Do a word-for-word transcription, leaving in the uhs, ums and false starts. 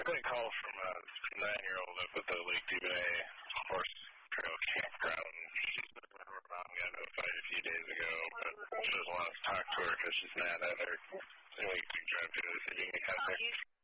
got a call from a nine-year-old up at the Lake Duvernay Horse Trail Campground. She's been her mom got notified a few days ago, but she doesn't want us to talk to her because she's mad at her. Anyway, you can drive to the city and contact.